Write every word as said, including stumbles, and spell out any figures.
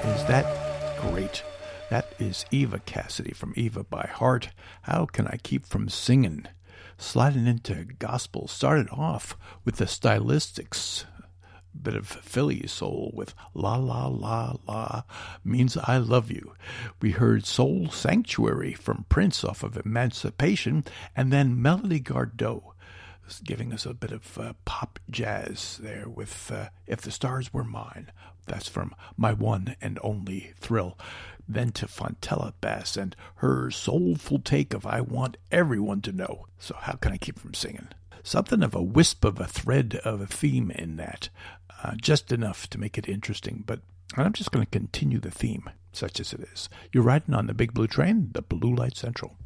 is that great? That is Eva Cassidy from Eva by Heart. How Can I Keep From Singin'? Sliding into gospel. Started off with the Stylistics, bit of Philly soul with La La La La Means I Love You. We heard Soul Sanctuary from Prince off of Emancipation, and then Melody Gardot giving us a bit of uh, pop jazz there with uh, If the Stars Were Mine. That's from My One and Only Thrill. Then to Fontella Bass and her soulful take of I Want Everyone to Know. So how can I keep from singing? Something of a wisp of a thread of a theme in that. Uh, just enough to make it interesting. But I'm just going to continue the theme, such as it is. You're riding on the Big Blue Train, the Blue Light Central.